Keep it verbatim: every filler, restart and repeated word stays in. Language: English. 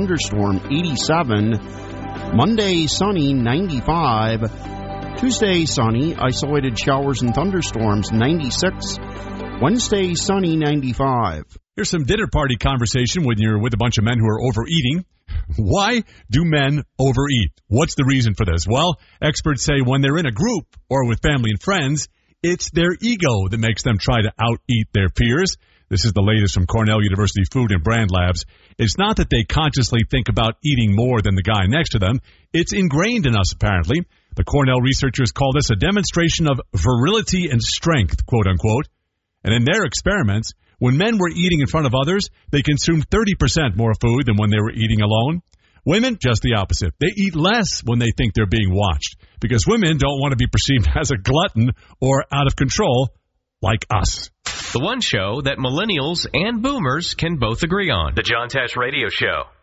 thunderstorm, eighty-seven. Monday, sunny, ninety-five. Tuesday, sunny, isolated showers and thunderstorms, ninety-six. Wednesday, sunny, ninety-five. Here's some dinner party conversation when you're with a bunch of men who are overeating. Why do men overeat? What's the reason for this? Well, experts say when they're in a group or with family and friends, it's their ego that makes them try to out-eat their peers. This is the latest from Cornell University Food and Brand Labs. It's not that they consciously think about eating more than the guy next to them. It's ingrained in us, apparently. The Cornell researchers call this a demonstration of virility and strength, quote unquote. And in their experiments, when men were eating in front of others, they consumed thirty percent more food than when they were eating alone. Women, just the opposite. They eat less when they think they're being watched because women don't want to be perceived as a glutton or out of control like us. The one show that millennials and boomers can both agree on. The John Tesh Radio Show.